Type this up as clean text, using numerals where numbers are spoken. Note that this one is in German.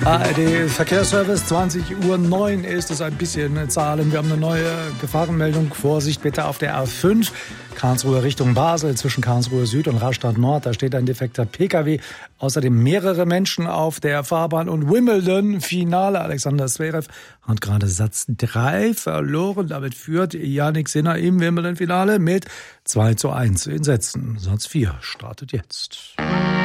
ARD Verkehrsservice, 20:09 Uhr ist es, ein bisschen Zahlen. Wir haben eine neue Gefahrenmeldung. Vorsicht bitte auf der A5. Karlsruhe Richtung Basel, zwischen Karlsruhe Süd und Rastatt Nord. Da steht ein defekter Pkw. Außerdem mehrere Menschen auf der Fahrbahn. Und Wimbledon, Finale. Alexander Zverev hat gerade Satz 3 verloren. Damit führt Jannik Sinner im Wimbledon-Finale mit 2:1 in Sätzen. Satz 4 startet jetzt.